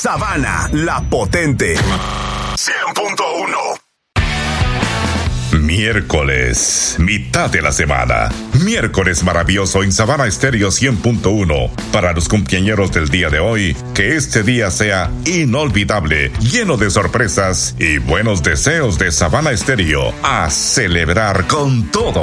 Sabana, la potente. 100.1. Miércoles, mitad de la semana. Miércoles maravilloso en Sabana Estéreo 100.1. Para los cumpleañeros del día de hoy, que este día sea inolvidable, lleno de sorpresas y buenos deseos de Sabana Estéreo. A celebrar con todo.